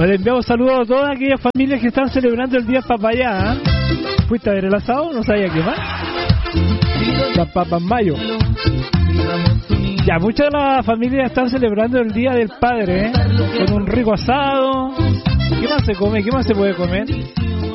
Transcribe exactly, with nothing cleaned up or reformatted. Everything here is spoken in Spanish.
Le enviamos saludos a todas aquellas familias que están celebrando el día papayá. ¿eh? ¿Fuiste a ver el asado? No sabía qué más. Las papas mayo. Ya, muchas de las familias están celebrando el día del padre, ¿eh? Con un rico asado. ¿Qué más se come? ¿Qué más se puede comer?